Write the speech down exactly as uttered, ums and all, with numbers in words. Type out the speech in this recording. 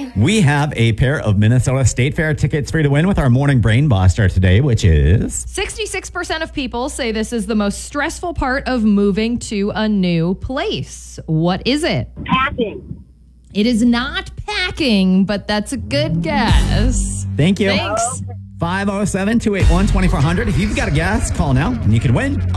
Molly. We have a pair of Minnesota State Fair tickets for you to win with our morning brain buster today, which is... sixty-six percent of people say this is the most stressful part of moving to a new place. What is it? Packing. It is not packing, but that's a good guess. Thank you. Thanks. five oh seven, two eight one, two four zero zero. If you've got a guess, call now and you can win.